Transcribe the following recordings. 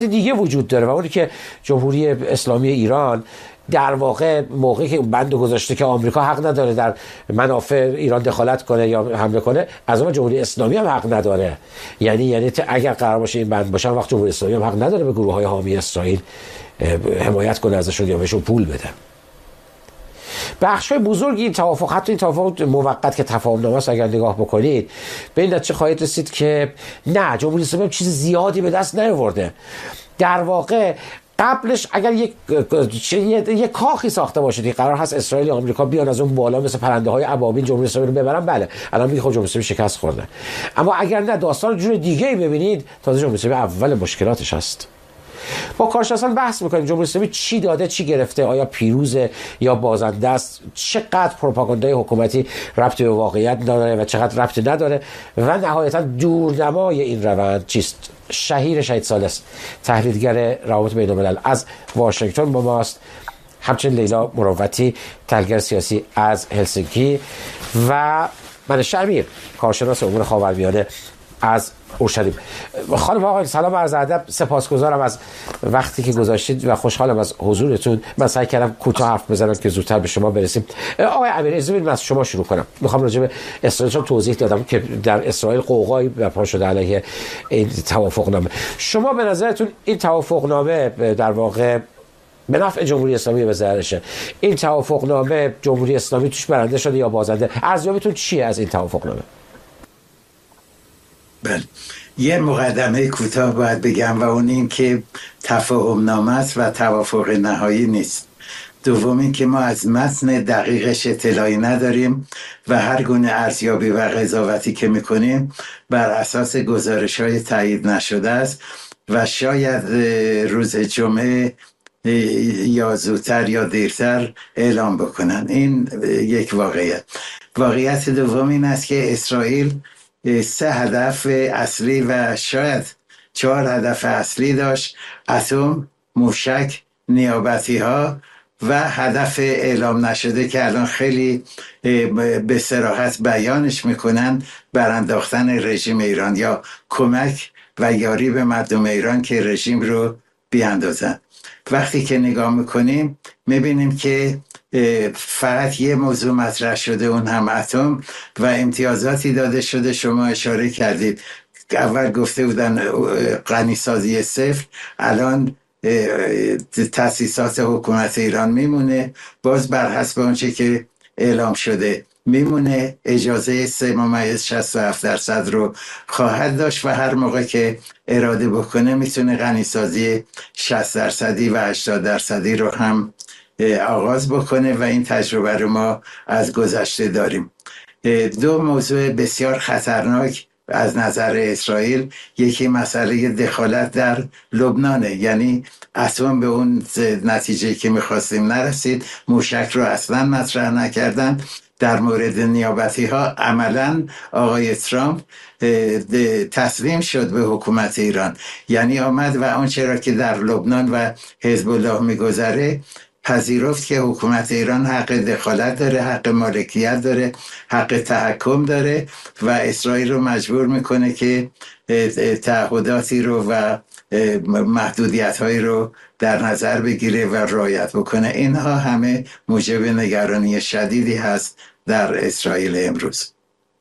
دیگه وجود داره و اونی که جمهوری اسلامی ایران در واقع موقعی که بند گذاشته که آمریکا حق نداره در منافع ایران دخالت کنه یا حمله کنه، از اون جمهوری اسلامی هم حق نداره. یعنی اگر قرار باشه این بند باشه، وقت جمهوری اسلامی هم حق نداره به گروه‌های حامی اسرائیل حمایت کنه ازشون یا بهشون پول بده. بخشای بزرگی این توافق، حتی این توافق موقت که تفاهم‌نامه است، اگر نگاه بکنید به این نتیجه خواهید رسید که نه، جمهوری اسلامی چیز زیادی به دست نیاورده. در واقع قبلش اگر یک کاخی ساخته باشید که قرار هست اسرائیل یا آمریکا بیان از اون بالا مثل پرنده های ابابیل جمهوری اسلامی رو ببرن، بله الان میگه خب جمهوری اسلامی شکست خورده. اما اگر نه، داستان جور دیگه ای ببینید، تازه جمهوری اسلامی اول مشکلاتش هست. با کارشناسان بحث میکنیم جمهوری اسلامی چی داده چی گرفته، آیا پیروزه یا بازنده است، چقدر پروپاگاندای حکومتی ربطی به واقعیت داره و چقدر ربطی نداره، و نهایتا دورنمای این روند چیست. شهیر شهید ثالث، تحلیلگر روابط بین الملل از واشنگتن با ماست، همچنین لیلا مروتی، تحلیلگر سیاسی از هلسینکی، و من شرمیر، کارشناس امور خاورمیانه از اورشلیم. خانم آقای سلام عرض ادب، سپاسگزارم از وقتی که گذاشتید و خوشحالم از حضورتون. من سعی کردم کوتاه حرف بزنم که زودتر به شما برسیم. آقای امیر، اجازه بدید من از شما شروع کنم. میخوام راجع به اسرائیل توضیح دادم که در اسرائیل قوقایی برپا شده علیه این توافقنامه. شما به نظرتون این توافقنامه در واقع به نفع جمهوری اسلامی به ضررشه؟ این توافقنامه جمهوری اسلامی توش برنده شده یا بازنده؟ ارزیابیتون چیه از این توافقنامه؟ بله، یه مقدمه کوتاه باید بگم و اون این که تفاهم نامه است و توافق نهایی نیست. دوم این که ما از متن دقیقش اطلاعی نداریم و هر گونه ارزیابی و قضاوتی که میکنیم بر اساس گزارش‌های تایید نشده است و شاید روز جمعه یا زودتر یا دیرتر اعلام بکنن. این یک واقعیت دوم این است که اسرائیل 3 هدف اصلی و شاید 4 هدف اصلی داشت: اتم، موشک، نیابتی ها و هدف اعلام نشده که الان خیلی به صراحت بیانش میکنن، برانداختن رژیم ایران یا کمک و یاری به مردم ایران که رژیم رو بیاندازن. وقتی که نگاه میکنیم میبینیم که فقط یه موضوع مطرح شده، اون هم اتم، و امتیازاتی داده شده. شما اشاره کردید اول گفته بودن غنیسازی صفر، الان تأسیسات حکومت ایران میمونه، باز بر حسب آنچه که اعلام شده میمونه، اجازه 3.67% رو خواهد داشت و هر موقع که اراده بکنه میتونه غنیسازی 60% و 80% رو هم آغاز بکنه و این تجربه رو ما از گذشته داریم. 2 موضوع بسیار خطرناک از نظر اسرائیل، یکی مسئله دخالت در لبنانه، یعنی اصلا به اون نتیجه که میخواستیم نرسید، موشک رو اصلا مطرح نکردن. در مورد نیابتی ها عملا آقای ترامپ تسلیم شد به حکومت ایران، یعنی آمد و آنچه را که در لبنان و حزب الله میگذره پذیرفت که حکومت ایران حق دخالت داره، حق مالکیت داره، حق تحکم داره و اسرائیل رو مجبور میکنه که تعهداتی رو و محدودیت هایی رو در نظر بگیره و رعایت بکنه. اینها همه موجب نگرانی شدیدی هست در اسرائیل امروز.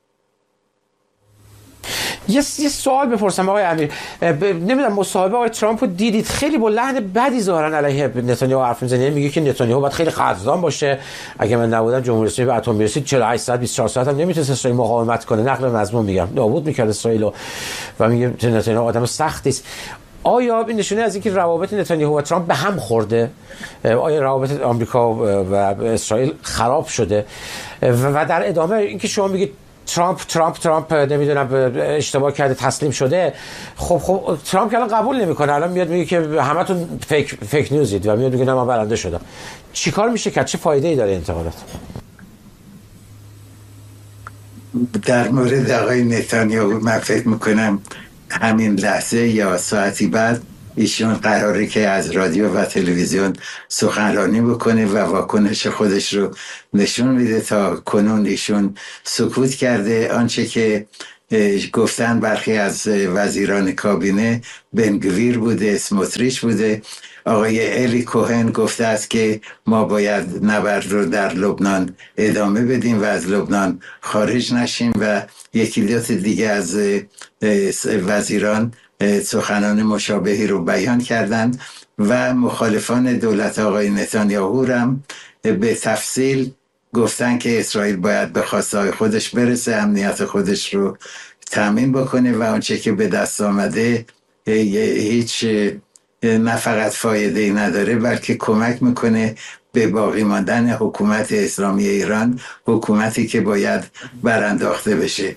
یه سوال بپرسم آقای امیر، نمیدونم مصاحبه آقای ترامپ رو دیدید؟ خیلی با لحن بدی ظاهرا علیه نتانیاهو حرف میزنه، میگه که نتانیاهو باید خیلی قدردان باشه، اگه من نبودم جمهوری اسلامی به اتم میرسید 48 ساعت 24 ساعت هم نمیتونست اسرائیل مقاومت کنه، نقل مضمون میگم، نابود میکرد اسرائیل و میگه نتانیاهو آدم سختی است. آیا این نشونه از اینکه روابط نتانیاهو و ترامپ به هم خورده؟ آیا روابط آمریکا و اسرائیل خراب شده؟ و در ادامه اینکه شما میگید ترامپ نمیدونم اشتباه کرده تسلیم شده، خب ترامپ که الان قبول نمیکنه، الان میاد میگه که همتون فیک نیوزید و میاد میگه نه من برنده شدم. چیکار میشه کرد؟ چه فایده ای داره انتقادات؟ در مورد آقای نتانیاهو من فکر میکنم همین لحظه یا ساعتی بعد ایشون قراره که از رادیو و تلویزیون سخنرانی بکنه و واکنش خودش رو نشون میده. تا کنون ایشون سکوت کرده. آنچه که گفتن برخی از وزیران کابینه بنگویر بوده، اسموتریچ بوده. آقای الی کوهن گفته است که ما باید نبرد رو در لبنان ادامه بدیم و از لبنان خارج نشیم و یکی دو دیگه از وزیران سخنان مشابهی رو بیان کردند و مخالفان دولت آقای نتانیاهو هم به تفصیل گفتن که اسرائیل باید به خواستهای خودش برسه، امنیت خودش رو تامین بکنه و آنچه که به دست آمده هیچ نه فقط فایده نداره بلکه کمک میکنه به باقی ماندن حکومت اسلامی ایران، حکومتی که باید برانداخته بشه.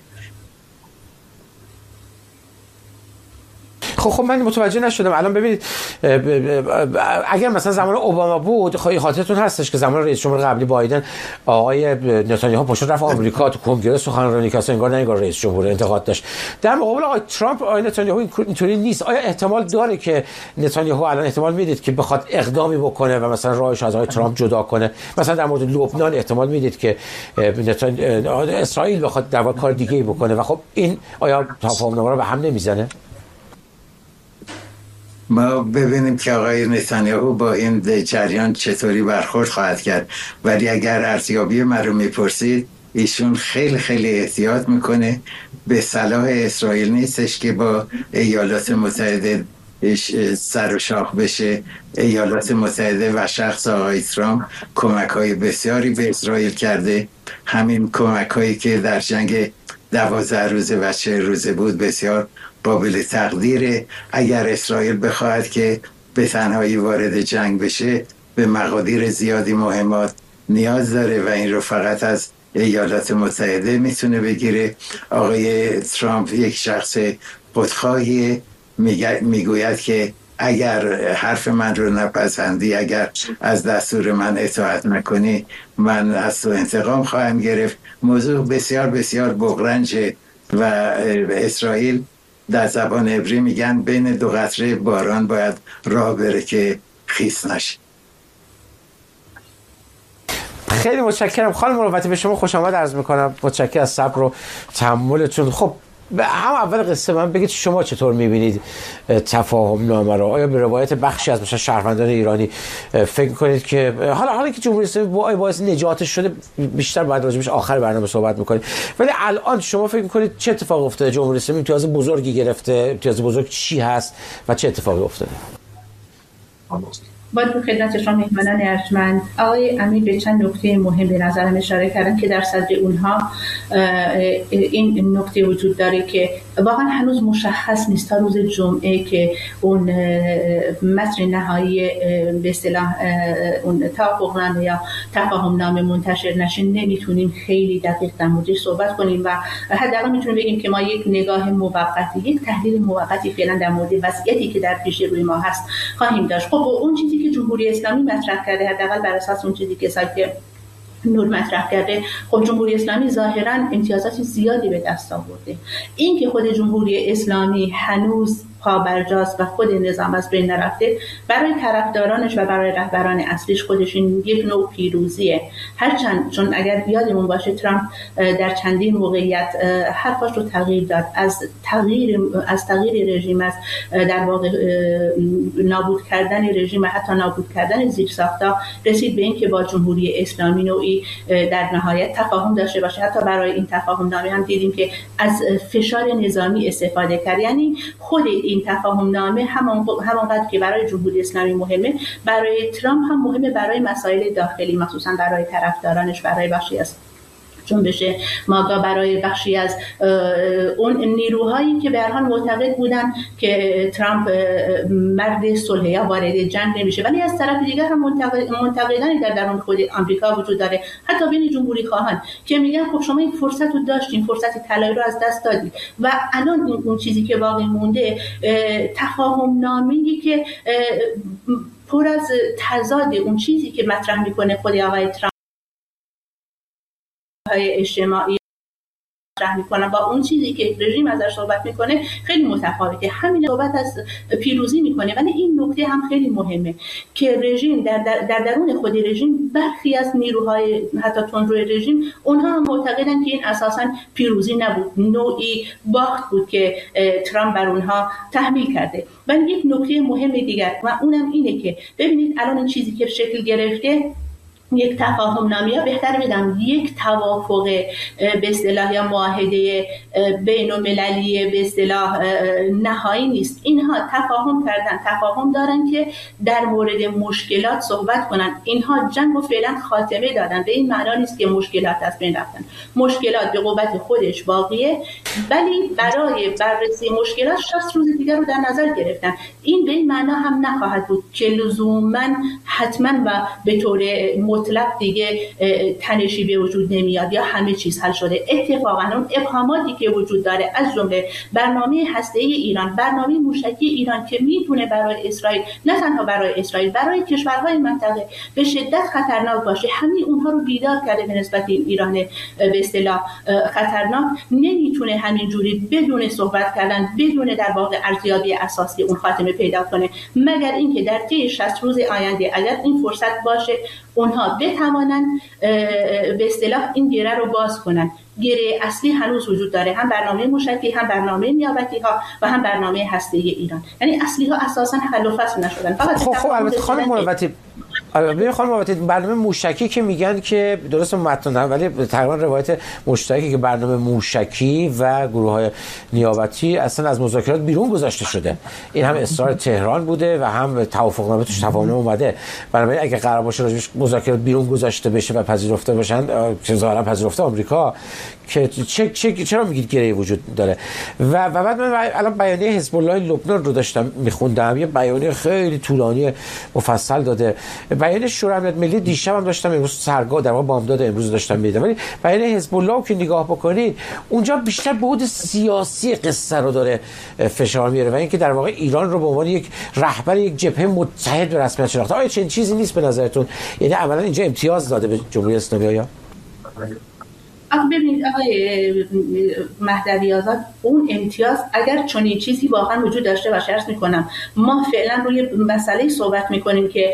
خب من متوجه نشدم. الان ببینید اگر مثلا زمان اوباما بود، خاطرتون هستش که زمان رئیس جمهور قبلی بایدن آقای نتانیاهو پشت رفت آمریکا تو کنگره سخنرانی کرد، انگار رئیس جمهور انتقاد داشت. در مقابل آقای ترامپ آقای نتانیاهو اینطوری نیست. آیا احتمال داره که نتانیاهو الان احتمال میدید که بخواد اقدامی بکنه و مثلا راهش از آقای ترامپ جدا کنه؟ مثلا در مورد لبنان احتمال میدید که اسرائیل بخواد در واقع کار دیگه‌ای بکنه و خب این آیا تفاهم‌نامه رو به هم نمیزنه؟ ما ببینیم که آقای نتانیاهو با این جریان چطوری برخورد خواهد کرد، ولی اگر ارزیابی من رو میپرسید ایشون خیلی خیلی احتیاط میکنه. به صلاح اسرائیل نیستش که با ایالات متحده سر و شاخ بشه. ایالات متحده و شخص آقای ترامپ کمک‌های بسیاری به اسرائیل کرده. همین کمک‌هایی که در جنگ 12 روزه و 40 روزه بود بسیار قابل تقدیره. اگر اسرائیل بخواهد که به تنهایی وارد جنگ بشه به مقادیر زیادی مهمات نیاز داره و این رو فقط از ایالات متحده میتونه بگیره. آقای ترامپ یک شخص خودخواهیه، میگوید که اگر حرف من رو نپسندی، اگر از دستور من اطاعت نکنی، من از تو انتقام خواهم گرفت. موضوع بسیار بسیار بغرنجه و اسرائیل در زبان عبری میگن بین دو قطره باران باید راه بره که خیس نشه. خیلی متشکرم خانم مروتی، به شما خوش آمد عرض میکنم. متشکرم از صبر و تحملتون. خب هم اول قصه من بگید شما چطور میبینید تفاهم نامه رو؟ آیا به روایت بخشی از مثلا شهروندان ایرانی فکر کنید که حالا که جمهوری اسلامی باعث نجاتش شده، بیشتر بعد راجبش آخر برنامه صحبت میکنید، ولی الان شما فکر میکنید چه اتفاق افتاده؟ جمهوری اسلامی امتیاز بزرگی گرفته. امتیاز بزرگ چی هست و چه اتفاقی افتاده؟ با تو خدمت شما مهمانان ارجمند، آقای امیر به چند نکته مهم به نظرم اشاره کردن که در صدر اونها این نکته وجود داره که واقعا هنوز مشخص نیست تا روز جمعه که اون متن نهایی به اصطلاح اون توافقنامه یا تفاهمنامه منتشر نشه نمیتونیم خیلی دقیق در موردش صحبت کنیم و حداقل میتونیم بگیم که ما یک نگاه موقتی، یک تحلیل موقتی فعلا در مورد وضعیتی که در پیش روی ما هست خواهیم داشت. خب اون چیزی که جمهوری اسلامی مطرح کرده، حداقل بر اساس اون چیزی که سایت نور مطرح کرده، خب جمهوری اسلامی ظاهراً امتیازات زیادی به دست آورده. این که خود جمهوری اسلامی هنوز پابرجاست و خود نظام از بین نرفته، برای طرفدارانش و برای رهبران اصلیش خودش این یک نوع پیروزیه. هرچند چون اگر یادمون باشه ترامپ در چندین موقعیت حرفاش رو تغییر داد، از تغییر رژیم، از در واقع نابود کردن رژیم و حتی نابود کردن زیرساخت‌ها رسید به این که با جمهوری اسلامی نوعی در نهایت تفاهم داشته باشه. حتی برای این تفاهم نامه هم دیدیم که از فشار نظامی استفاده کرد. یعنی خود این تفاهم نامه همانقدر که برای جمهوری اسلامی مهمه، برای ترامپ هم مهمه، برای مسائل داخلی، مخصوصا برای طرفدارانش، برای بخشی از جنبش ماگا، برای بخشی از اون نیروهایی که به هر حال معتقد بودن که ترامپ مرد صلح یا وارد جنگ نمیشه. ولی از طرف دیگر هم منتقدانی در درون خود آمریکا وجود داره، حتی بین جمهوری خواهان، که میگن خب شما این فرصت رو داشتین، فرصت طلایی رو از دست دادید و الان اون چیزی که باقی مونده تفاهم نامه‌ای که پر از تضاد اون چیزی که مطرح میکنه خود آقای ترامپ اجتماعی مطرح میکنن با اون چیزی که رژیم ازش صحبت میکنه خیلی متفاوته. همین صحبت از پیروزی میکنه، ولی این نکته هم خیلی مهمه که رژیم در درون خود رژیم برخی از نیروهای حتی تندروی رژیم اونها هم معتقدن که این اساسا پیروزی نبود، نوعی باخت بود که ترامپ بر اونها تحمیل کرده. ولی یک نکته مهم دیگر و اونم اینه که ببینید الان این چیزی که شکل گرفته یک تفاهم نامه، یا بهتر بگم یک توافق به اصطلاح یا معاهده بین المللی به اصطلاح نهایی نیست. اینها تفاهم دارن که در مورد مشکلات صحبت کنن. اینها جنگ و فعلا خاتمه دادن، به این معنا نیست که مشکلات از بین رفتن. مشکلات به قوت خودش باقیه، ولی برای بررسی مشکلات 60 روز دیگر رو در نظر گرفتن. این به این معنا هم نخواهد بود که لزوما حتما و به طور مطلق دیگه تنشی به وجود نمیاد یا همه چیز حل شده. اتفاقا اون ابهاماتی که وجود داره، از جمله برنامه هسته‌ای ایران، برنامه موشکی ایران که میتونه برای اسرائیل، نه تنها برای اسرائیل، برای کشورهای منطقه به شدت خطرناک باشه، همین اونها رو بیدار کرده به نسبت این ایران به اصطلاح خطرناک. نمیتونه همینجوری بدون صحبت کردن، بدون در واقع ارزیابی اساسی اون خاتمه پیدا کنه، مگر اینکه در طی 60 روز آینده اگر این فرصت باشه اونها بتوانند به اصطلاح این گره رو باز کنن. گره اصلی هنوز وجود داره، هم برنامه موشکی، هم برنامه نیابتی ها و هم برنامه هسته‌ای ایران. یعنی اصلی ها اساسا حل و فصل نشدن. خب البته خانم مروتی، برنامه موشکی که میگن که درست متن، ولی تقریبا روایت مشترکی که برنامه موشکی و گروه‌های نیابتی اصلا از مذاکرات بیرون گذاشته شده. این هم اصرار تهران بوده و هم توافقنامه توش تفاهم اومده. بنابراین اگه قرار باشه راجعش مذاکرات بیرون گذاشته بشه و پذیرفته باشن، که ظاهرا پذیرفته آمریکا، که چرا میگید گره‌ای وجود داره؟ و بعد من الان بیانیه حزب الله لبنان رو داشتم میخوندم، یه بیانیه خیلی طولانی مفصل داده. بیانیه شورای امنیت ملی دیشب هم داشتم، امروز سرگاه در واقع بامداد امروز داشتم میدیدم، ولی بیانیه حزب الله که نگاه بکنید اونجا بیشتر بعد سیاسی قصه رو داره فشار میاره و اینکه در واقع ایران رو به عنوان یک رهبر یک جبهه متحد به رسمیت شناخته. آیا چنین چیزی نیست به نظرتون؟ یعنی عملا اینجا امتیاز داده به جمهوری اسلامی؟ آیا ببینید آقای مهدوی آزاد، اون امتیاز اگر چنین چیزی واقعا وجود داشته باشه، عرض میکنم ما فعلا روی مسئله صحبت میکنیم که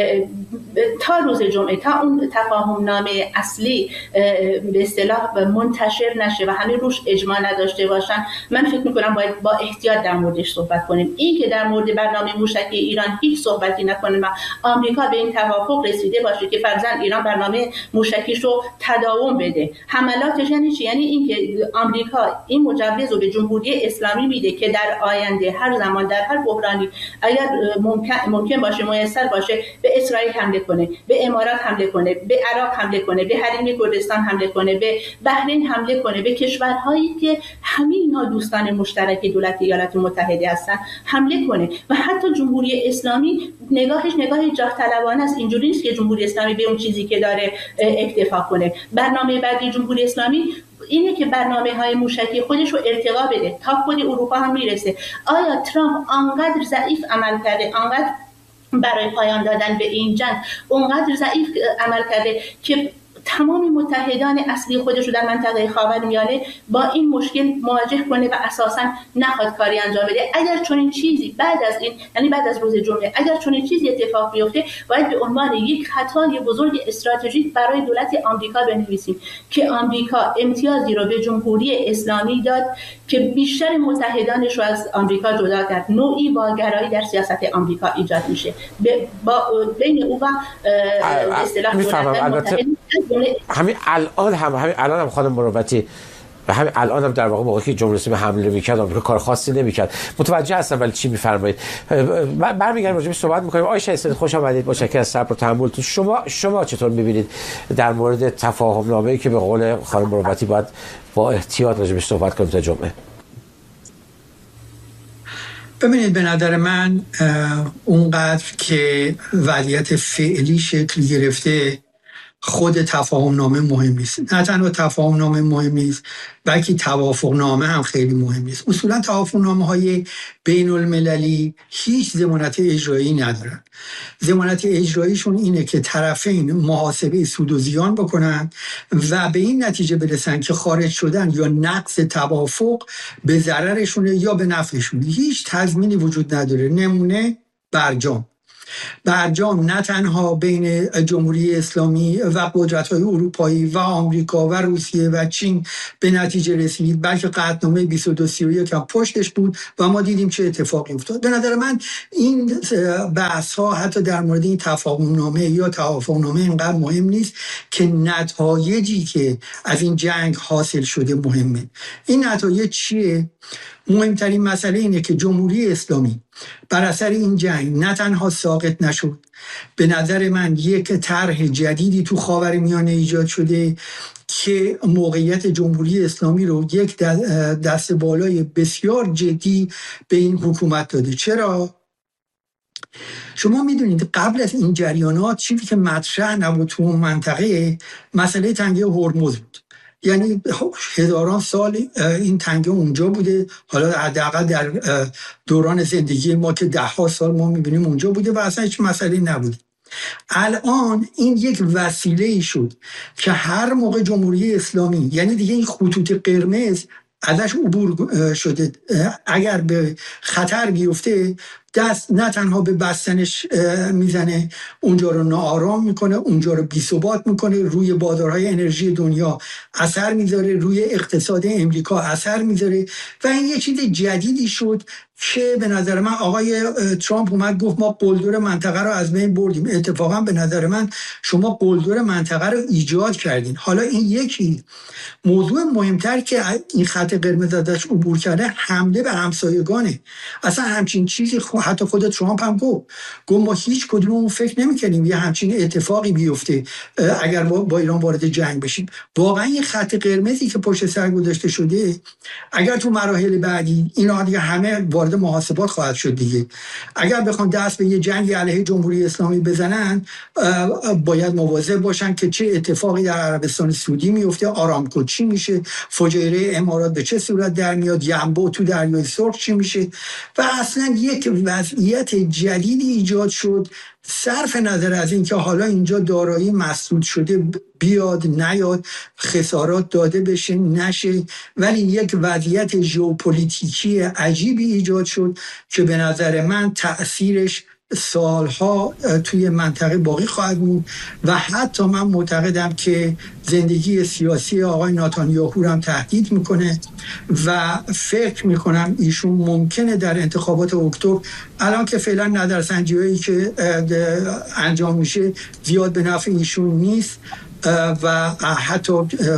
تا روز جمعه، تا اون تفاهم نامه اصلی به اصطلاح منتشر نشه و همه روش اجماع نداشته باشن، من فکر میکنم باید با احتیاط در موردش صحبت کنیم. این که در مورد برنامه موشکی ایران هیچ صحبتی نکنه و آمریکا به این توافق رسیده باشه که فرضاً ایران برنامه موشکیش رو تداوم بده، حملاتش یعنی چی؟ یعنی اینکه آمریکا این مجوز رو به جمهوری اسلامی میده که در آینده هر زمان در هر بحرانی اگر ممکن باشه، میسر باشه، به اسرائیل حمله کنه، به امارات حمله کنه، به عراق حمله کنه، به حریم کردستان حمله کنه، به بحرین حمله کنه، به کشورهایی که همین اینها دوستان مشترک دولت ایالات متحده هستن حمله کنه. و حتی جمهوری اسلامی نگاهش نگاه جاه طلبانه است. اینجوری نیست که جمهوری اسلامی به اون چیزی که داره اکتفا کنه. برنامه بعدی جمهوری اسلامی اینه که برنامه‌های موشکی خودش رو ارتقا بده، تا خود اروپا هم میرسه. آیا ترامپ آنقدر ضعیف عمل کرده، آنقدر برای پایان دادن به این جنگ اونقدر ضعیف عمل کرده که تمام متحدان اصلی خودش رو در منطقه خاورمیانه با این مشکل مواجه کنه و اساساً نخواد کاری انجام بده؟ اگر چنین چیزی بعد از این، یعنی بعد از روز جمعه، اگر چنین چیزی اتفاق بیفته، باید به عنوان یک خطای بزرگ استراتژیک برای دولت آمریکا بنویسیم که آمریکا امتیازی رو به جمهوری اسلامی داد که بیشتر متحدانش رو از آمریکا جدا کرد. نوعی واگرایی در سیاست آمریکا ایجاد میشه بین او و اصطلاح دولت همین الان هم خانم مروتی و همین الان هم در واقع موقعی که جمهوری اسلامی حمله می‌کرد آمریکا کار خاصی نمی‌کرد. متوجه هستم ولی چی می‌فرمایید؟ برمیگردیم راجع به صحبت می‌کنیم. آیشه اسد، خوش آمدید. متشکرم از صبر و تحملتون. شما چطور می‌بینید در مورد تفاهم نامه‌ای که به قول خانم مروتی باید با احتیاط راجع بهش صحبت کنیم تا جمعه؟ ببینید، به نظر من اونقدر که وضعیت فعلی شکل گرفته خود تفاهم نامه مهم نیست. نه تنها تفاهم نامه مهم نیست، بلکه توافق نامه هم خیلی مهم نیست. اصولا توافق نامه های بین المللی هیچ ضمانت اجرایی ندارن. ضمانت اجراییشون اینه که طرفین محاسبه سود و زیان بکنن و به این نتیجه برسن که خارج شدن یا نقض توافق به ضررشونه یا به نفعشونه. هیچ تضمینی وجود نداره. نمونه برجام نه تنها بین جمهوری اسلامی و قدرت‌های اروپایی و آمریکا و روسیه و چین به نتیجه رسید، بلکه قطعنامه 2231 هم پشتش بود و ما دیدیم چه اتفاقی افتاد. به نظر من این بحث‌ها حتی در مورد این تفاهم‌نامه یا توافقنامه اینقدر مهم نیست که نتایجی که از این جنگ حاصل شده مهمه. این نتایج چیه؟ مهمترین مسئله اینه که جمهوری اسلامی بر اثر این جنگ نه تنها ساقط نشد، به نظر من یک طرح جدیدی تو خاورمیانه ایجاد شده که موقعیت جمهوری اسلامی رو یک دست بالای بسیار جدی به این حکومت داده. چرا؟ شما میدونید قبل از این جریانات چیزی که مطرح نبود تو منطقه مسئله تنگه هرمز بود. یعنی هزاران سال این تنگه اونجا بوده، حالا حداقل در دوران زندگی ما که 10 سال ما میبینیم اونجا بوده و اصلا هیچ مسئله نبوده. الان این یک وسیله شد که هر موقع جمهوری اسلامی، یعنی دیگه این خطوط قرمز ازش عبور شده، اگر به خطر بیفته دست نه تنها به بستنش میزنه، اونجا رو ناآرام میکنه، اونجا رو بی‌ثبات میکنه، روی بازارهای انرژی دنیا اثر میذاره، روی اقتصاد امریکا اثر میذاره و این یه چیز جدیدی شد که به نظر من آقای ترامپ اومد گفت ما قلدر منطقه رو از بین بردیم. اتفاقا به نظر من شما قلدر منطقه رو ایجاد کردین. حالا این یکی موضوع مهمتر که این خط قرمز ازش عبور کرده حمله به همسایگانه. اصلا همچین چیزی حتی خود ترامپ هم گفت ما هیچ کدوم فکر نمی‌کنیم یه همچین اتفاقی بیفته اگر با ایران وارد جنگ بشیم. واقعا این خط قرمزی که پشت سر گذاشته شده اگر تو مراحل بعدی اینا دیگه همه وارد محاسبات خواهد شد دیگه، اگر بخوان دست به یه جنگ علیه جمهوری اسلامی بزنن باید مواظب باشن که چه اتفاقی در عربستان سعودی میفته، آرامکو چی میشه، فجایع امارات به چه صورت در میاد، ینبو تو دریای سرخ چی میشه و اصلا یک وضعیت جدیدی ایجاد شد. صرف نظر از این که حالا اینجا دارایی مسدود شده بیاد نیاد، خسارات داده بشه نشه، ولی یک وضعیت ژئوپلیتیکی عجیبی ایجاد شد که به نظر من تأثیرش سالها توی منطقه باقی خواهد بود و حتی من معتقدم که زندگی سیاسی آقای نتانیاهو هم تهدید میکنه و فکر میکنم ایشون ممکنه در انتخابات اکتبر، الان که فعلا نظرسنجی‌هایی که انجام میشه زیاد به نفع ایشون نیست و حتی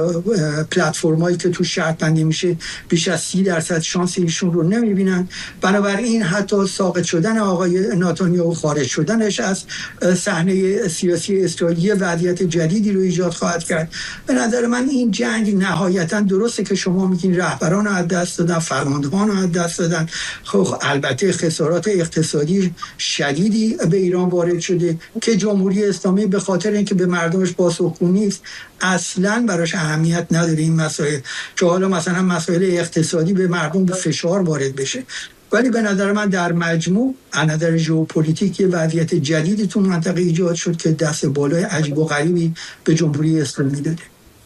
پلتفرمایی که تو شرط بندی میشه بیش از 30% شانس ایشون رو نمیبینن. بنابراین حتی ساقط شدن آقای نتانیاهو، خارج شدنش از صحنه سیاسی اسرائیلی وضعیت جدیدی رو ایجاد خواهد کرد. به نظر من این جنگ نهایتا درسته که شما میگین رهبران رو از دست دادن، فرماندهان رو از دست دادن، خب البته خسارات اقتصادی شدیدی به ایران وارد شده که جمهوری اسلامی به خاطر اینکه به مردمش پاسخگو نیست اصلا براش اهمیت نداره این مسائل، که حالا مثلا مسائل اقتصادی به مردم به فشار وارد بشه. ولی به نظر من در مجموع از نظر ژئوپلیتیک یه وضعیت جدیدی تو منطقه ایجاد شد که دست بالای عجیب و غریبی به جمهوری اسلامی داده.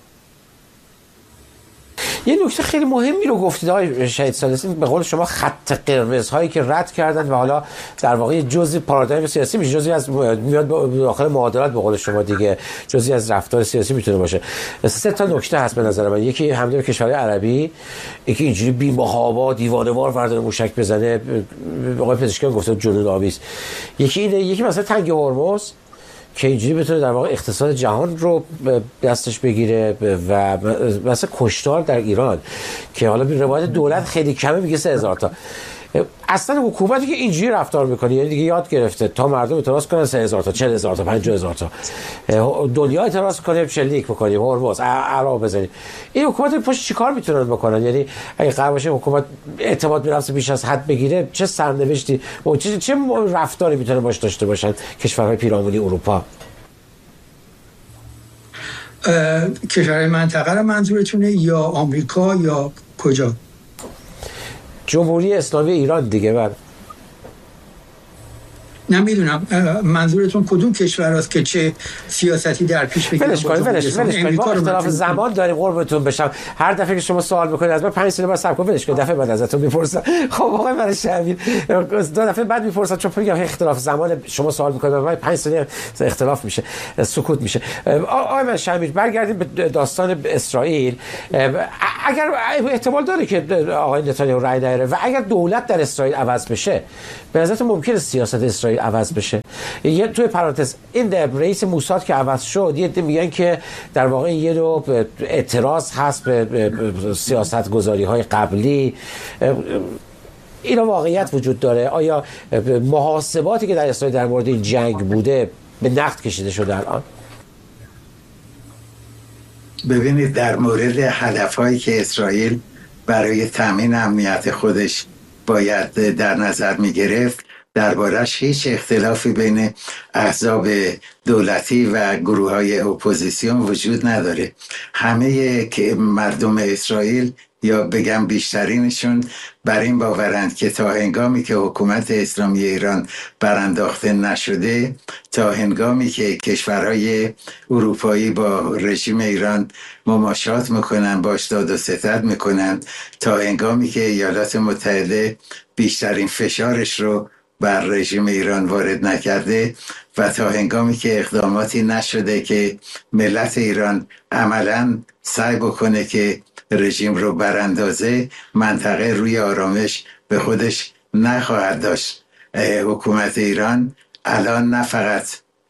یه نکته خیلی مهمی رو گفتید آقای شهید ثالثی، به قول شما خط قرمز هایی که رد کردن و حالا در واقع جزئی پارادایم سیاسی میشه، جزئی از میاد داخل معادلات به قول شما دیگه، جزئی از رفتار سیاسی میتونه باشه. 3 تا نکته هست به نظر من. یکی حمله به کشورهای عربی، یکی اینجوری بی محابا دیوانه‌وار ورداره موشک بزنه، آقای پزشکیان گفته جنون آمیز. یکی اینه، یکی مثلا تنگ هرمز که اینجوری بتونه در واقع اقتصاد جهان رو دستش بگیره و مثلا کشتار در ایران که حالا به روایت دولت خیلی کمه میگه 3000 تا. اصلا حکومتی که اینجوری رفتار میکنه یعنی دیگه یاد گرفته تا مردم اعتراض کنن 3000 تا 40000 تا 50000 تا دنیا اعتراض کنه شلیک بکنیم هرمز عراق بزنیم. این حکومت پشت چیکار میتونن بکنن؟ یعنی اگه قرار باشه حکومت اعتماد به نفس بیش از حد بگیره چه سرنوشتی و چه رفتاری میتونه باش داشته باشن کشورهای پیرامونی اروپا؟ کشور منطقه رو منظورتونه یا آمریکا یا کجا؟ جمهوری اسلامی ایران دیگه. بله نمیدونم منظورتون کدوم کشور است که چه سیاستی در پیش بگیره. ولش کنید ما اختلاف زمان داریم قربتون بشم. هر دفعه که شما سوال میکنید از من 5 سال بعد صبر کن ولش کن، دفعه بعد ازتون میپرسم. خب آقای من شهیر 2 دفعه بعد میپرسم چون میگم اختلاف زمان شما سوال میکنید بعد 5 ثانیه اختلاف میشه، سکوت میشه. آقای من شهیر برگردیم به داستان اسرائیل. اگر احتمال داره که آقای نتانیاهو رأی نیاره و اگر دولت در اسرائیل عوض بشه به نظرتون ممکنه سیاست اسرائیل عوض بشه؟ یه توی پرانتز این رئیس موساد که عوض شد یه عده میگن که در واقع یه نوع اعتراض هست به سیاست گذاری های قبلی. اینا واقعیت وجود داره؟ آیا محاسباتی که در اسرائیل در مورد این جنگ بوده به نقد کشیده شده الان؟ ببینید در مورد هدفهایی که اسرائیل برای تامین امنیت خودش باید در نظر می گرفت دربارش هیچ اختلافی بین احزاب دولتی و گروه های اپوزیسیون وجود نداره. همه که مردم اسرائیل یا بگم بیشترینشون بر این باورند که تا هنگامی که حکومت اسلامی ایران برانداخته نشده، تا هنگامی که کشورهای اروپایی با رژیم ایران مماشات میکنن، باش داد و ستد میکنن، تا هنگامی که ایالات متحده بیشترین فشارش رو بر رژیم ایران وارد نکرده و تا هنگامی که اقداماتی نشده که ملت ایران عملاً سعی بکنه که رژیم رو براندازه، منطقه روی آرامش به خودش نخواهد داشت. حکومت ایران الان نه فقط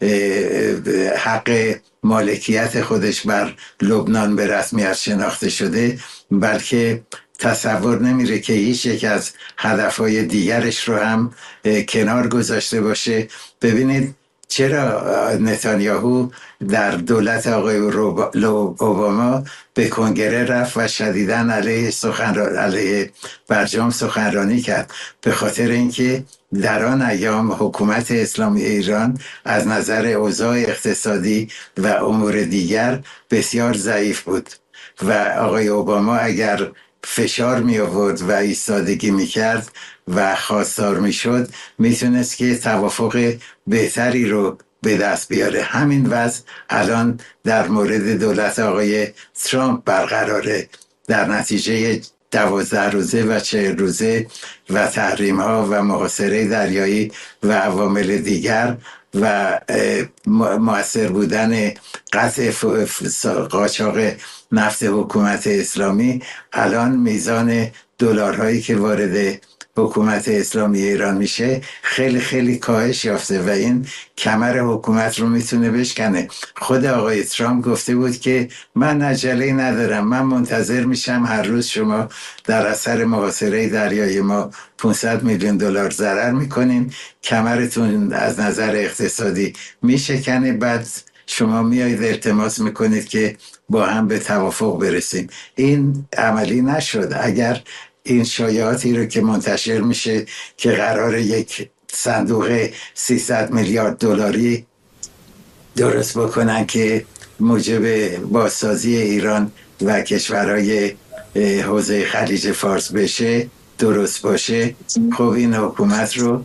حق مالکیت خودش بر لبنان به رسمیت شناخته شده، بلکه تصور نمیره که هیچ یک از هدفهای دیگرش رو هم کنار گذاشته باشه. ببینید چرا نتانیاهو در دولت آقای اوباما به کنگره رفت و شدیداً علیه برجام سخنرانی کرد؟ به خاطر اینکه در آن ایام حکومت اسلامی ایران از نظر اوضاع اقتصادی و امور دیگر بسیار ضعیف بود و آقای اوباما اگر فشار می آورد و ایستادگی می کرد و خواستار می شد، می تونست که توافق بهتری رو به دست بیاره. همین وضع الان در مورد دولت آقای ترامپ برقراره. در نتیجه 12 روزه و 40 روزه و تحریم ها و محاصره دریایی و عوامل دیگر و مؤثر بودن قطع قاچاق نفت حکومت اسلامی، الان میزان دلارهایی که وارد حکومت اسلامی ایران میشه خیلی خیلی کاهش یافته و این کمر حکومت رو میتونه بشکنه. خود آقای ترامپ گفته بود که من عجله ندارم، من منتظر میشم هر روز شما در اثر محاصره دریایی ما 500 میلیون دلار ضرر میکنین، کمرتون از نظر اقتصادی میشکنه، بعد شما میایید التماس میکنید که با هم به توافق برسیم. این عملی نشد. اگر این شایعاتی رو که منتشر میشه که قرار یک صندوق 300 میلیارد دلاری درست بکنن که موجب بازسازی ایران و کشورهای حوزه خلیج فارس بشه درست باشه، خب این حکومت رو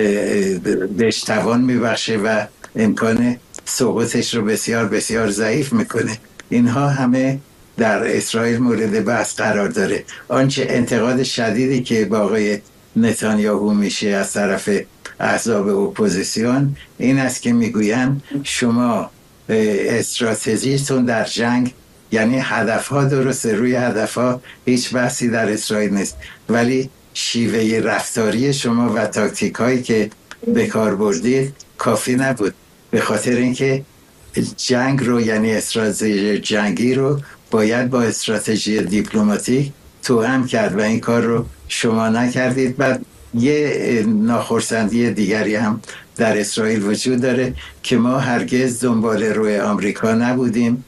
بهش توان میبخشه و امکان سقوطش رو بسیار بسیار ضعیف میکنه. اینها همه در اسرائیل مورد بحث قرار داره. آنچه انتقاد شدیدی که با آقای نتانیاهو میشه از طرف احزاب اپوزیسیون این است که میگوین شما استراتژیتون در جنگ، یعنی هدفها درسته، روی هدفها هیچ بحثی در اسرائیل نیست، ولی شیوه رفتاری شما و تاکتیک هایی که به کار بردید کافی نبود، به خاطر اینکه جنگ رو، یعنی استراتژی جنگی رو باید با استراتژی دیپلماتیک توأم کرد و این کار رو شما نکردید. بعد یه ناخرسندی دیگری هم در اسرائیل وجود داره که ما هرگز دنبال روی آمریکا نبودیم،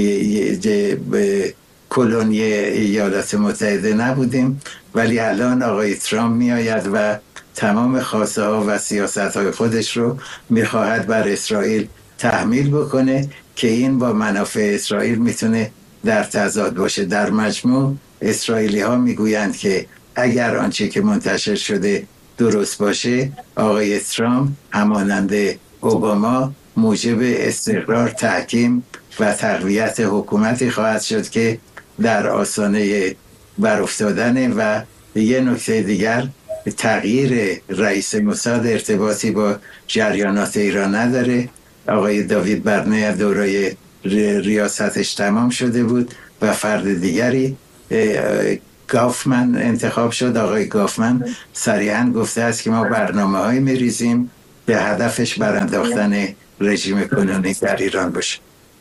کلونی ایالات متحده نبودیم، ولی الان آقای ترامپ میآید و تمام خواسته ها و سیاست های خودش رو میخواهد بر اسرائیل تحمیل بکنه که این با منافع اسرائیل میتونه در تضاد باشه. در مجموع اسرائیلی ها میگویند که اگر آنچه که منتشر شده درست باشه، آقای ترامپ همانند اوباما موجب استقرار، تحکیم و تقویت حکومتی خواهد شد که در آستانه برافتادن. و یه نکته دیگر، تغییر رئیس موساد ارتباطی با جریانات ایران نداره. آقای داوید برنه دوره ریاستش تمام شده بود و فرد دیگری گافمن انتخاب شد. آقای گافمن صریحاً گفته است که ما برنامه‌هایی می‌ریزیم به هدفش برانداختن رژیم کنونی در ایران باشه.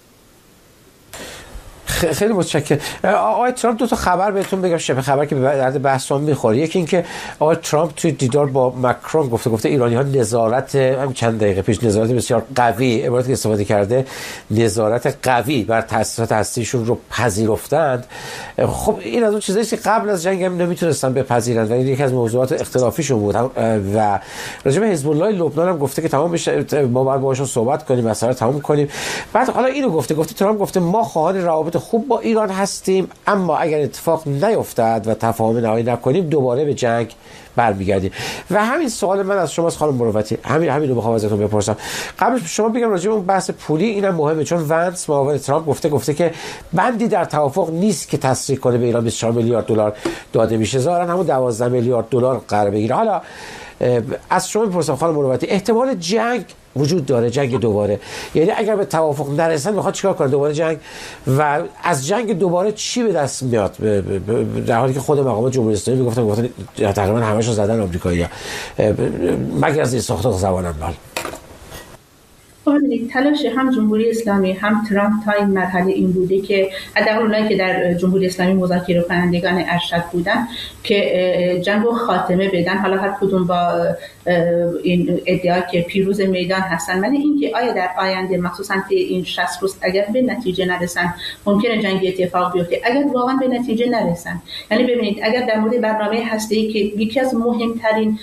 خیلی متشکرم. آقای ترامپ دو تا خبر بهتون بگم، شبه خبر که به درد بحثمون میخوره. یکی این که آقای ترامپ توی دیدار با مکرون گفته ایرانی ها نظارت، هم چند دقیقه پیش، نظارت بسیار قوی، عبارتی که استفاده کرده، نظارت قوی بر تأسیسات هستیشون رو پذیرفتند. خب این از اون چیزایی که قبل از جنگ هم نمیتونستن بپذیرند و این یکی از موضوعات اختلافیشون بود. و راجع به حزب الله لبنان هم گفته که تمام بشه، ما باید باهاشون صحبت کنیم، مسئله تمام کنیم. بعد حالا اینو گفته ترامپ گفته ما خواهان روابط خوب با ایران هستیم، اما اگر اتفاق نیفتد و تفاهم نهایی نکنیم دوباره به جنگ برمیگردیم. و همین سوال من از شما خانم مروتی، همین رو بخوام ازتون بپرسم. قبلش شما بگم راجع به اون بحث پولی، اینم مهمه، چون ونس معاون ترامپ گفته که بندی در توافق نیست که تسریع کنه به ایران 24 میلیارد دلار داده میشه، ظاهرا همون 12 میلیارد دلار قرار بگیره. حالا از شما میپرسم خانم مروتی، احتمال جنگ وجود داره، جنگ دوباره؟ یعنی اگر به توافق نرسن میخواد چیکار کنه؟ دوباره جنگ؟ و از جنگ دوباره چی به دست میاد؟ در حالی که خود مقامات جمهوری اسلامی میگفتن تقریبا همه‌شو زدن آمریکایی‌ها، مگر از این ساختار زبانم بال. تلاش هم جمهوری اسلامی هم ترامپ تا این مرحله این بوده که حداقل اونایی که در جمهوری اسلامی مذاکره کنندگان ارشد بودن که جنگو خاتمه بدن، حالا هر کدوم با این ادعا که پیروز میدان هستن. ولی اینکه آیا در آینده مخصوصا که این 60 روز اگر به نتیجه نرسن ممکنه جنگ اتفاق بیفته. اگر واقعا به نتیجه نرسن، یعنی ببینید اگر در مورد برنامه هسته‌ای که یکی از مهمترین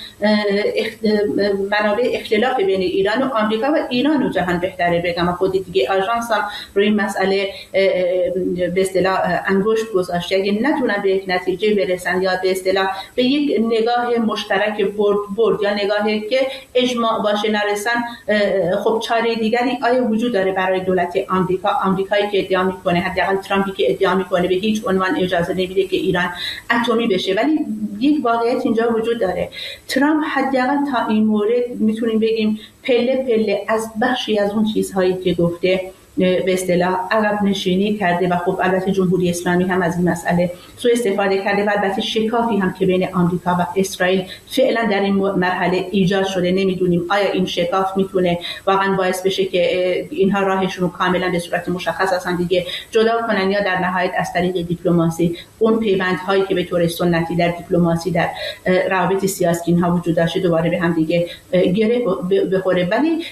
منابع اختلاف بین ایران و آمریکا و ایران و جهان بهتره بگم، خود دیگه آژانس هم روی این مسئله به اصطلاح انگشت گذاشته، اگه نتونن به یک نتیجه برسن یا به اصطلاح به یک نگاه مشترک برد یا نگاهی که اجماع باشه نرسن، خب چاره دیگری آیا وجود داره برای دولت آمریکا؟ آمریکایی که ادعا میکنه، حداقل ترامپی که ادعا میکنه به هیچ عنوان اجازه نمیده که ایران اتمی بشه. ولی یک واقعیت اینجا وجود داره، ترامپ حداقل تا این مورد میتونیم بگیم پله پله از بخشی از اون چیزهایی که گفته به اصطلاح عقب نشینی کرده و خب البته جمهوری اسلامی هم از این مسئله سوء استفاده کرده و البته شکافی هم که بین آمریکا و اسرائیل فعلا در این مرحله ایجاد شده. نمیدونیم آیا این شکاف میتونه واقعا باعث بشه که اینها راهشون رو کاملا به صورت مشخص اصلا دیگه جدا کنن یا در نهایت از طریق دیپلماسی اون پیوندهایی که به طور سنتی در دیپلماسی در روابط سیاسی اینها وجود داشته دوباره به هم دیگه گره بخوره. ولی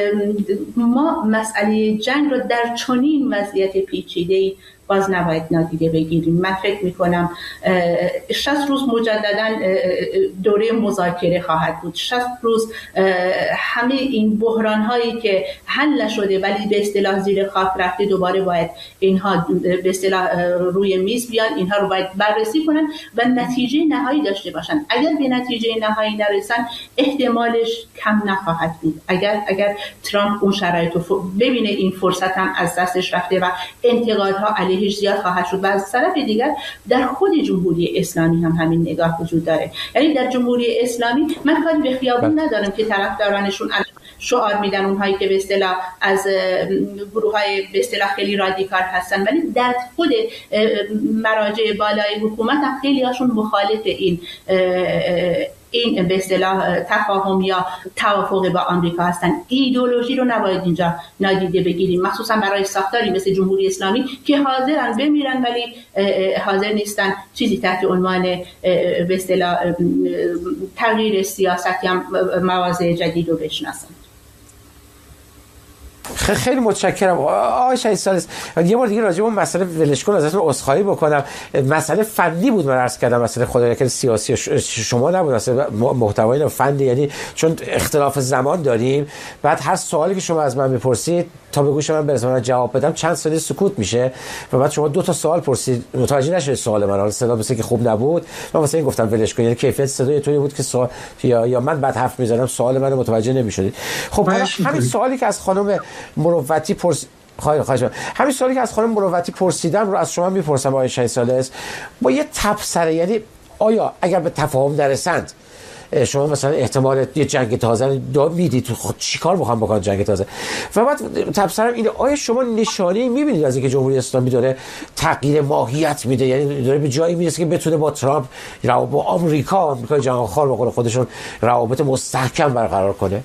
ما مسئله جنگ رو در چنین وضعیت پیچیده‌ای باز نباید نادیده بگیریم. من فکر میکنم 60 روز مجددا دوره مذاکره خواهد بود. 60 روز همه این بحران هایی که حل نشده ولی به اصطلاح زیر خاک رفته دوباره باید اینها به اصطلاح روی میز بیان، اینها رو باید بررسی کنن و نتیجه نهایی داشته باشن. اگر به نتیجه نهایی نرسن احتمالش کم نخواهد بود. اگر ترامپ اون شرایط رو ببینه این فرصت هم از دستش رفته و انتقادها علیهش زیاد خواهد شد. و از طرف دیگر در خود جمهوری اسلامی هم همین نگاه وجود داره. یعنی در جمهوری اسلامی من کاری به خیابون ندارم که طرفدارانشون شعار میدن اونهایی که به اصطلاح از گروه‌های به اصطلاح خیلی رادیکال هستن، ولی در خود مراجع بالای حکومت هم خیلی هاشون مخالف این به اصطلاح تفاهم یا توافق با آمریکا هستن. ایدئولوژی رو نباید اینجا نادیده بگیریم، مخصوصا برای ساختاری مثل جمهوری اسلامی که حاضرن بمیرن ولی حاضر نیستن چیزی تحت عنوان به اصطلاح تغییر سیاست یا مواضع جدید رو بشناسن. خیلی متشکرم آقای شهید ثالث. یه بار دیگه راجع به اون مسئله ولش کن ازتون عذرخواهی بکنم. مسئله فنی بود من عرض کردم، مسئله خدای که سیاسی شما نبود، اصلا محتوای فنی، یعنی چون اختلاف زمان داریم، بعد هر سوالی که شما از من میپرسید تا به گوش من برسه من جواب بدم چند ثانیه سکوت میشه و بعد شما 2 تا سوال پرسید متوجه نشید سوال من، صدا مثل که خوب نبود، من واسه این گفتم ولش کن، یعنی کیفیت صدای طوری بود که سوال یا من بعد حرف میزدم سوال منو متوجه نمیشدید. خب همین سوالی که از خانم مروتی همین سوالی که از خانم مروتی پرسیدم رو از شما میپرسم آقای شهید ثالث. با یه تبصره، یعنی آیا اگر به تفاهم نرسند شما مثلا احتمال یه جنگ تازه میدید، خود چیکار میخوام بکنن جنگ تازه؟ و بعد تبصرم اینه آیا شما نشانه‌ای میبینید از اینکه جمهوری اسلامی داره تغییر ماهیت میده، یعنی داره به جایی میرسه که بتونه با ترامپ با آمریکا جهانخوار به قول خودشون روابط مستحکم برقرار کنه؟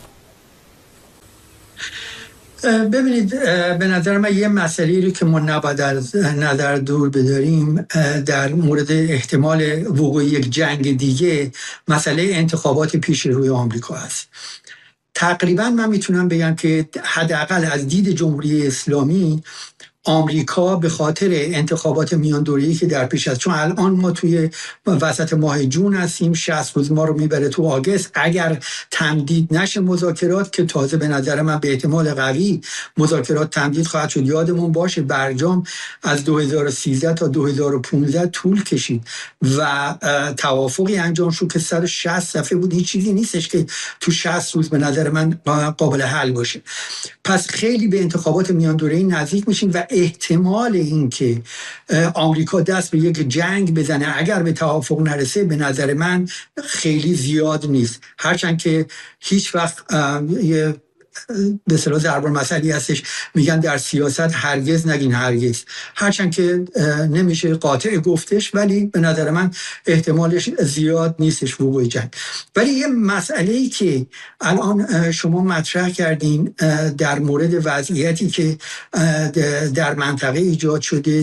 ببینید به نظر من یه مسئله رو که ما نباید از نظر دور بداریم در مورد احتمال وقوع یک جنگ دیگه، مسئله انتخابات پیش روی آمریکا است. تقریبا من میتونم بگم که حداقل از دید جمهوری اسلامی آمریکا به خاطر انتخابات میان دوره‌ای که در پیش است، چون الان ما توی وسط ماه جون هستیم، 60 روز ما رو میبره تو آگست، اگر تمدید نشه مذاکرات که تازه به نظر من به احتمال قوی مذاکرات تمدید خواهد شد. یادمون باشه برجام از 2013 تا 2015 طول کشید و توافقی انجام شد که 160 صفحه بود. این چیزی نیستش که تو 60 روز به نظر من قابل حل باشه. پس خیلی به انتخابات میان دوره‌ای نزدیک میشیم و احتمال این که آمریکا دست به یک جنگ بزنه اگر به توافق نرسه به نظر من خیلی زیاد نیست، هرچند که هیچ وقت یه به اصطلاح ضرب المثلی هستش میگن در سیاست هرگز نگین هرگز، هرچند که نمیشه قاطع گفتش، ولی به نظر من احتمالش زیاد نیستش وقوع جنگ. ولی یه مسئله‌ای که الان شما مطرح کردین در مورد وضعیتی که در منطقه ایجاد شده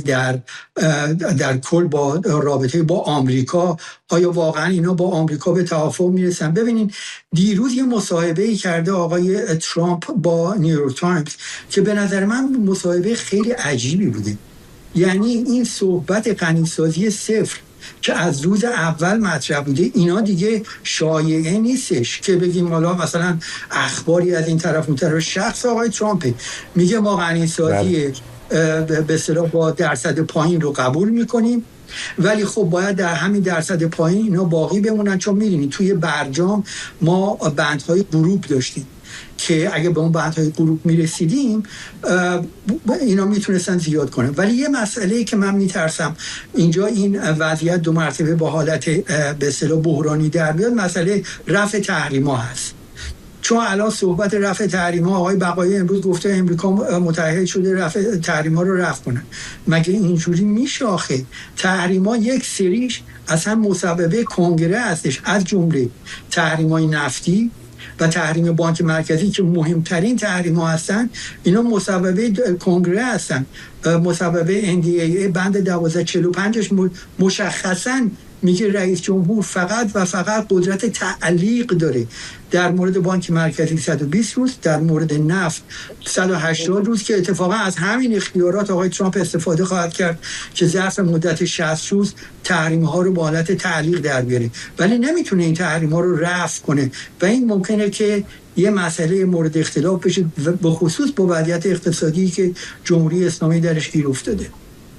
در کل با رابطه با آمریکا، آیا واقعا اینا با آمریکا به توافق میرسن؟ ببینین دیروز یه مصاحبه‌ای کرده آقای ترامپ با نیویورک تایمز که به نظر من مصاحبه خیلی عجیبی بوده. یعنی این صحبت غنیسازی صفر که از روز اول مطرح بوده، اینا دیگه شایعه نیستش که بگیم حالا مثلا اخباری از این طرف اون طرف. شخص آقای ترامپ میگه ما غنیسازی به اصطلاح با درصد پایین رو قبول میکنیم، ولی خب باید در همین درصد پایین اینا باقی بمونن، چون می‌بینید توی برجام ما بندهای غروب داشتیم که اگه به اون بندهای غروب میرسیدیم اینا میتونستن زیاد کنن. ولی یه مسئله‌ای که من میترسم اینجا این وضعیت 2 مرتبه با حالت به اصطلاح بحرانی در بیاد، مسئله رفع تحریم‌ها هست. چون الان صحبت رفع تحریم‌ها، آقای بقایی امروز گفته امریکا متحد شده رفع تحریم‌ها رو رفع کنن. مگه اینجوری میشه؟ آخه تحریم‌ها یک سریش اصلا مسببه کنگره هستش، از جمله تحریم‌های نفتی و تحریم بانک مرکزی که مهمترین تحریم‌ها هستن، اینا مسببه کنگره هستن. مسببه NDAA بند 1245 مشخصاً میگه رئیس جمهور فقط و فقط قدرت تعلیق داره. در مورد بانک مرکزی 120 روز، در مورد نفت 180 روز که اتفاقا از همین اختیارات آقای ترامپ استفاده خواهد کرد که ظرف مدت 60 روز تحریم‌ها رو با حالت تعلیق در بیاره، ولی نمیتونه این تحریم‌ها رو رفع کنه و این ممکنه که یه مسئله مورد اختلاف بشه، به خصوص با وضعیت اقتصادی که جمهوری اسلامی درش گیر افتاده.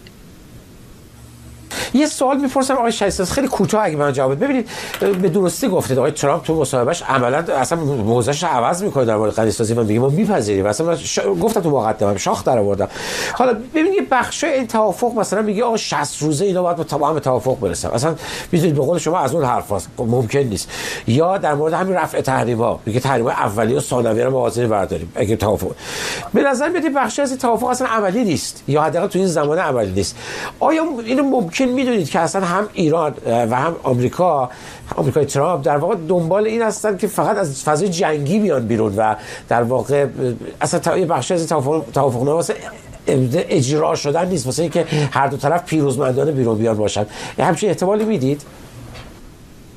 یه سوال میپرسم آقای شهید ثالث، خیلی کوتاه اگه من جواب بدید. ببینید به درستی گفتید آقای ترامپ تو مصاحبهش عملا اصلا موضعش رو عوض میکنه در مورد غنیسازی و میگه ما میپذیریم. اصلا من گفتم تو مقدمه شاخ در آوردم. حالا ببینید یه بخشای این توافق مثلا میگه آقا 60 روزه اینا باید با هم توافق برسن. اصلا میدونید به قول شما از اون حرفاست ممکن نیست. یا در مورد همین رفع تحریم‌ها میگه تحریم‌های اولیه و ثانویه رو موازی برداریم اگه توافق. به نظر میاد بخشی از این توافق اصلا عملی نیست یا حداقل تو این زمان عملی نیست. آیا اینو ممکن میدونید که اصلا هم ایران و هم آمریکای ترامپ در واقع دنبال این هستن که فقط از فضای جنگی بیان بیرون و در واقع اصلا یه بخشی از توافقنامه واسه اجرا شدن نیست، واسه اینکه هر دو طرف پیروزمندانه بیرون بیان باشن؟ همچین احتمالی میدید؟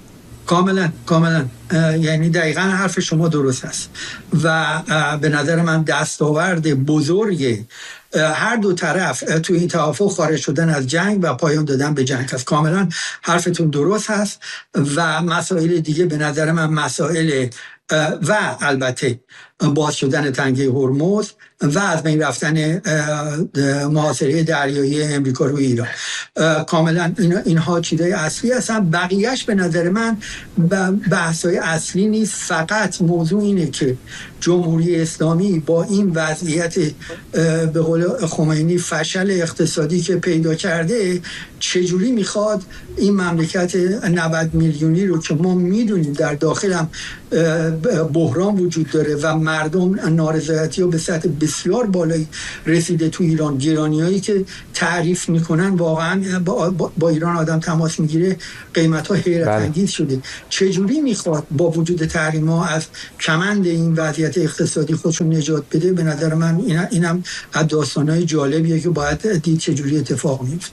کاملا یعنی دقیقا حرف شما درست است و به نظر من دستاورد بزرگ هر دو طرف توی این توافق خارج شدن از جنگ و پایان دادن به جنگ است. کاملا حرفتون درست هست و مسائل دیگه به نظر من مسائل و البته باز شدن تنگه هرمز و از بین رفتن محاصره دریایی امریکا روی ایران، کاملا اینها چیزای اصلی هستن. بقیهش به نظر من بحثای اصلی نیست، فقط موضوع اینه که جمهوری اسلامی با این وضعیت به قول خمینی فشل اقتصادی که پیدا کرده چجوری میخواد این مملکت 90 میلیونی رو که ما میدونیم در داخل هم بحران وجود داره و مردم نارضایتی ها به سطح بسیار بالایی رسیده تو ایران، گرانیایی که تعریف میکنن واقعا با ایران آدم تماس میگیره قیمت ها حیرت انگیز شده. چجوری میخواد با وجود تحریم ها از کمند این وضعیت اقتصادی خودشون نجات بده؟ به نظر من اینم از داستانهای جالبیه که باید دید چجوری اتفاق میفته.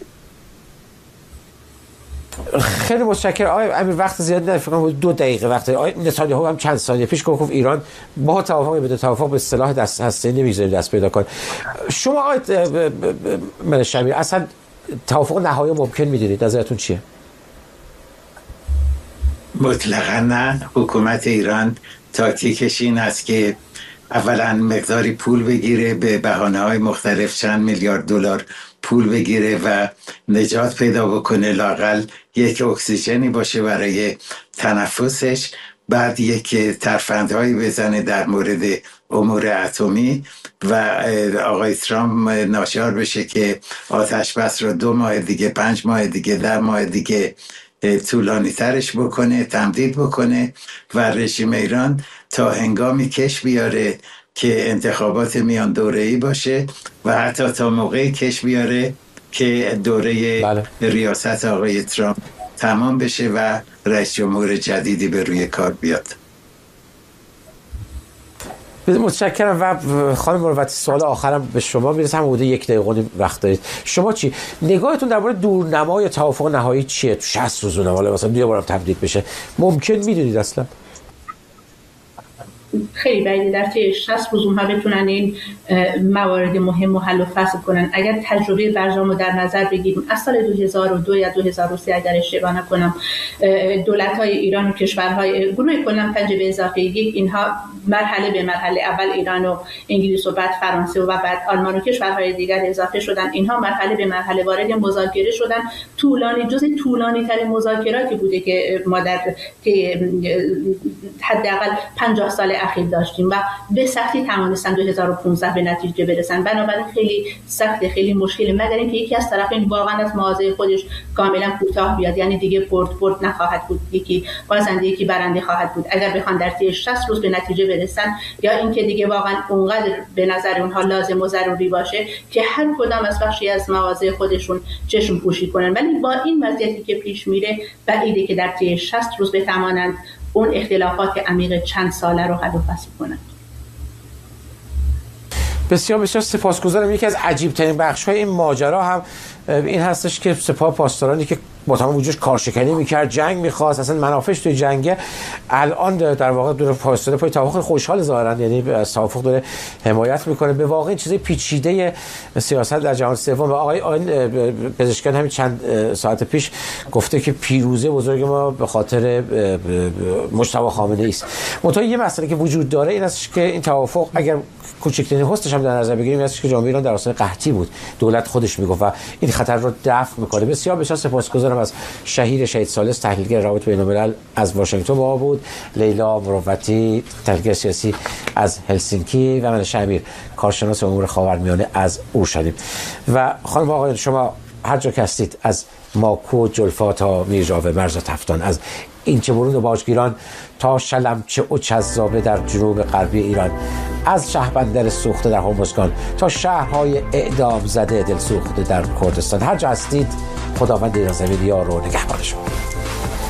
خیلی متشکرم آقای امیر. وقت زیاد ندارم، فکر کنم 2 دقیقه وقت. آقای نتانیاهو هم چند ثانیه پیش گفت ایران با توافق بدون توافق به سلاح دست هسته‌ای نمی‌ذاره دست پیدا کنه. شما آقای منش‌شمیر اصلا توافق نهایی ممکن می‌دونید؟ نظرتون چیه؟ مطلقاً نه. حکومت ایران تاکتیکش این است که اولا مقداری پول بگیره، به بهانه‌های مختلف چند میلیارد دلار پول بگیره و نجات پیدا بکنه، لااقل یک اکسیژنی باشه برای تنفسش، بعد یک ترفندهایی بزنه در مورد امور اتمی و آقای ترامپ ناچار بشه که آتش بس رو 2 ماه دیگه، 5 ماه دیگه، 10 ماه دیگه طولانی ترش بکنه، تمدید بکنه و رژیم ایران تا هنگامی کش بیاره که انتخابات میان دوره‌ای باشه و حتی تا موقعی کش بیاره که دوره ریاست آقای ترامپ تمام بشه و رئیس جمهور جدیدی به روی کار بیاد. متشکرم. و خانم مروتی سوال آخرم به شما میرسه، هم حدود 1 دقیقه وقت دارید. شما چی نگاهتون درباره دورنمای توافق نهایی چیه؟ تو 60 روز نماله مثلا 2 بارم تمدید بشه ممکن میدونید اصلا؟ خیلی بعیده در طی 60 روز اونها بتونن این موارد مهم رو حل و فصل کنن. اگر تجربه برجام رو در نظر بگیریم از سال 2002 یا 2003 اگر اشتباه نکنم، دولت‌های ایران و کشورهای گروه کلا 5 به اضافه 1 اینها مرحله به مرحله، اول ایران و انگلیس و بعد فرانسه و بعد آلمان و کشورهای دیگر اضافه شدن. اینها مرحله به مرحله وارد مذاکره شدن. طولانی ترین مذاکراتی بوده که ما در حداقل 50 سال اخیر داشتیم و به سختی توانستن 2015 به نتیجه برسن. بنابراین خیلی سخت، خیلی مشکل، مگر اینکه یکی از طرفین واقعا از مواضع خودش کاملا کوتاه بیاد، یعنی دیگه برد نخواهد بود، یکی بازنده یکی برنده خواهد بود. اگر بخوان در طی 60 روز به نتیجه برسن یا اینکه دیگه واقعا اونقدر به نظر اونها لازم و ضروری باشه که هر کدام از بخشی از مواضع خودشون چشم پوشی کنن، ولی با این وضعیتی که پیش میره بعیده که در طی 60 روز بتوانند اون اختلافات عمیق چند ساله رو حل و فصل کنند. بسیار بسیار سپاسگزارم. یکی از عجیب ترین بخش‌های این ماجرا هم این هستش که سپاه پاسدارانی که با تمام وجودش کارشکنی میکرد، جنگ میخواست، اصلا منافعش توی جنگه، الان در واقع دور پاسدار پای توافق خوشحال ظاهرا، یعنی از توافق داره حمایت میکنه. به واقع چیزای پیچیده سیاست در جهان سوم. آقای پزشکیان همین چند ساعت پیش گفته که پیروزی بزرگ ما به خاطر مجتبی خامنه‌ای است. منتها یه مسئله که وجود داره این است که این توافق اگر کوچکترین حسنش هم در نظر بگیریم است که جامعه ایران در آستانه قحطی بود، دولت خودش میگفت و این خطر رو دفع میکنه. بسیار بسیار سپاسگزارم از شهیر شهید ثالث، تحلیلگر روابط بین‌الملل از واشنگتن با ما بود، لیلا مروتی تحلیلگر سیاسی از هلسینکی و من شمیر کارشناس امور خاورمیانه از اورشلیم. و خانم آقایان شما هر جا که هستید، از ماکو جلفا تا میرجاوه مرز تفتان، از اینچه برون و باجگیران تا شلمچه و چذابه در جنوب غربی ایران، از شهربندر سوخته در هرمزگان تا شهرهای اعدام زده دل سوخته در کردستان، هر جا هستید خداوند ایران زمین یار و نگهبان شما.